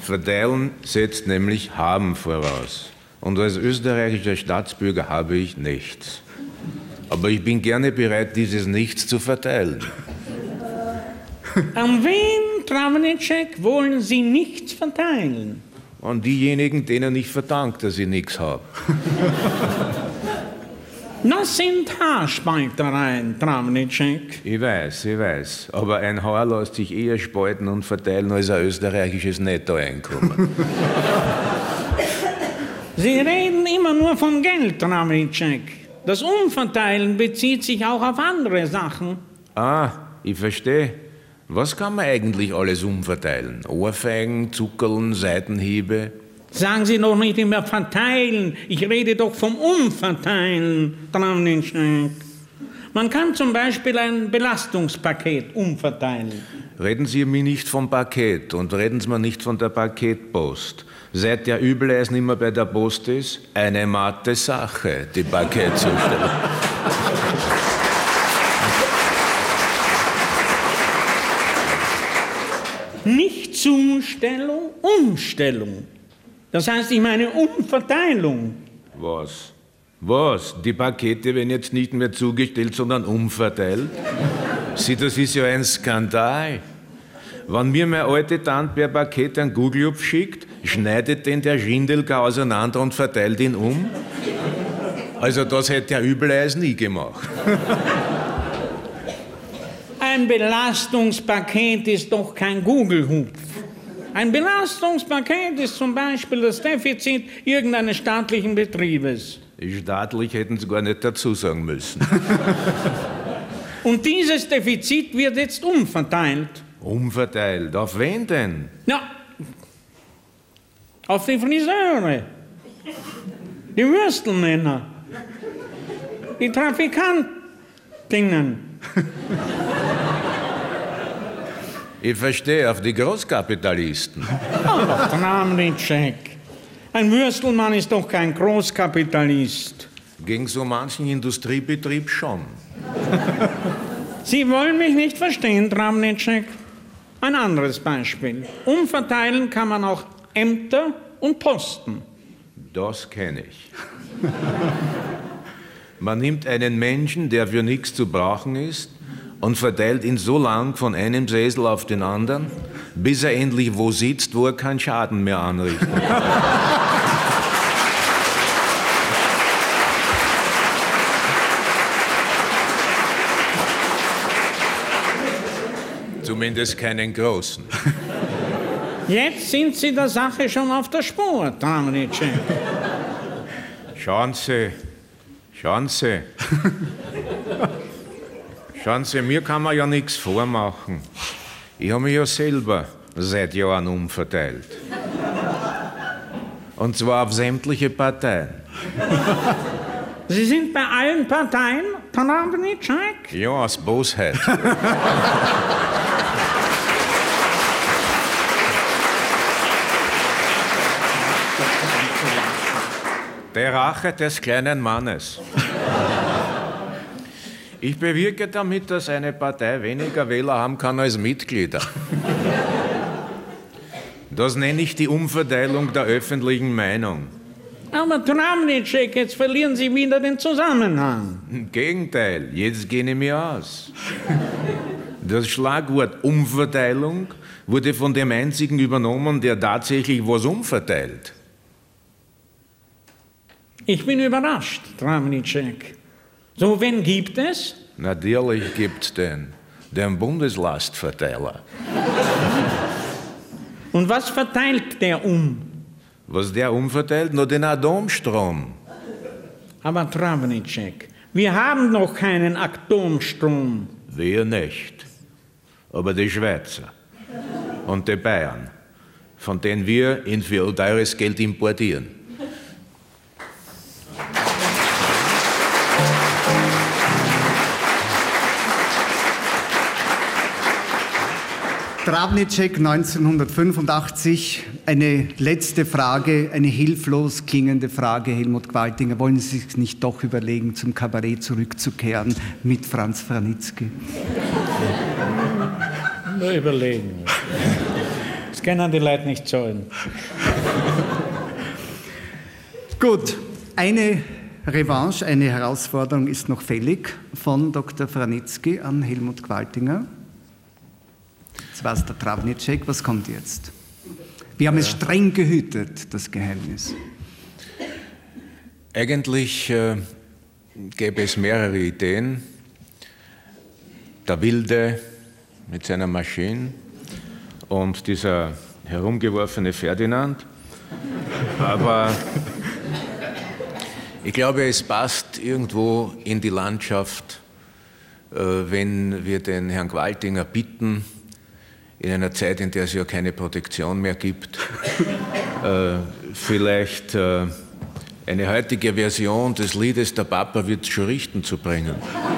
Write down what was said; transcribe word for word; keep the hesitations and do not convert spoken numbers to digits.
Verteilen setzt nämlich haben voraus. Und als österreichischer Staatsbürger habe ich nichts. Aber ich bin gerne bereit, dieses Nichts zu verteilen. An wen, Trawnicek, wollen Sie nichts verteilen? An diejenigen, denen ich verdanke, dass ich nichts habe. Das sind Haarspaltereien, Trawnicek. Ich weiß, ich weiß. Aber ein Haar lässt sich eher spalten und verteilen als ein österreichisches Nettoeinkommen. Sie reden immer nur vom Geld, Trawnicek. Das Umverteilen bezieht sich auch auf andere Sachen. Ah, ich verstehe. Was kann man eigentlich alles umverteilen? Ohrfeigen, Zuckerln, Seitenhiebe? Sagen Sie doch nicht immer verteilen. Ich rede doch vom Umverteilen, Trawnicek. Man kann zum Beispiel ein Belastungspaket umverteilen. Reden Sie mir nicht vom Paket und reden Sie mir nicht von der Paketpost. Seit der Übeleis nicht mehr bei der Post ist, eine matte Sache, die Paketzustellung. Nicht Zustellung, Umstellung. Das heißt, ich meine Umverteilung. Was? Was? Die Pakete werden jetzt nicht mehr zugestellt, sondern umverteilt? Sieh, das ist ja ein Skandal. Wenn mir meine alte Tante per Paket einen Gugelhupf schickt, schneidet den der Schindelger auseinander und verteilt ihn um? Also das hätte der Übeleis nie gemacht. Ein Belastungspaket ist doch kein Gugelhupf. Ein Belastungspaket ist zum Beispiel das Defizit irgendeines staatlichen Betriebes. Staatlich hätten Sie gar nicht dazu sagen müssen. Und dieses Defizit wird jetzt umverteilt. Umverteilt? Auf wen denn? Ja, auf die Friseure, die Würstelmänner, die Trafikantinnen. Ich verstehe, auf die Großkapitalisten. Ach, Trawnicek. Ein Würstelmann ist doch kein Großkapitalist. Gegen so manchen Industriebetrieb schon. Sie wollen mich nicht verstehen, Trawnicek. Ein anderes Beispiel. Umverteilen kann man auch Ämter und Posten. Das kenne ich. Man nimmt einen Menschen, der für nichts zu brauchen ist, und verteilt ihn so lang von einem Sessel auf den anderen, bis er endlich wo sitzt, wo er keinen Schaden mehr anrichtet. Zumindest keinen großen. Jetzt sind Sie der Sache schon auf der Spur, Trawnicek. Schauen Sie, schauen Sie. Schauen Sie, mir kann man ja nichts vormachen. Ich habe mich ja selber seit Jahren umverteilt. Und zwar auf sämtliche Parteien. Sie sind bei allen Parteien, Trawnicek? Ja, aus Bosheit. Der Rache des kleinen Mannes. Ich bewirke damit, dass eine Partei weniger Wähler haben kann als Mitglieder. Das nenne ich die Umverteilung der öffentlichen Meinung. Aber Trawnicek, jetzt verlieren Sie wieder den Zusammenhang. Im Gegenteil, jetzt gehe ich mir aus. Das Schlagwort Umverteilung wurde von dem einzigen übernommen, der tatsächlich was umverteilt. Ich bin überrascht, Trawnicek. So wen gibt es? Natürlich gibt's den, den Bundeslastverteiler. Und was verteilt der um? Was der umverteilt? Nur den Atomstrom. Aber Trawnicek, wir haben noch keinen Atomstrom. Wir nicht. Aber die Schweizer und die Bayern, von denen wir in viel teures Geld importieren. Trawnicek neunzehnhundertfünfundachtzig, eine letzte Frage, eine hilflos klingende Frage, Helmut Gwaltinger. Wollen Sie sich nicht doch überlegen, zum Kabarett zurückzukehren mit Franz Vranitzky? Nur überlegen. können die Leute nicht zahlen. Gut, eine Revanche, eine Herausforderung ist noch fällig von Doktor Vranitzky an Helmut Gwaltinger. Das war es der Travnicek. Was kommt jetzt? Wir haben ja. es streng gehütet, das Geheimnis. Eigentlich äh, gäbe es mehrere Ideen. Der Wilde mit seiner Maschine und dieser herumgeworfene Ferdinand. Aber ich glaube, es passt irgendwo in die Landschaft, äh, wenn wir den Herrn Gwaltinger bitten, in einer Zeit, in der es ja keine Protektion mehr gibt, äh, vielleicht äh, eine heutige Version des Liedes Der Papa wird schon richten zu bringen.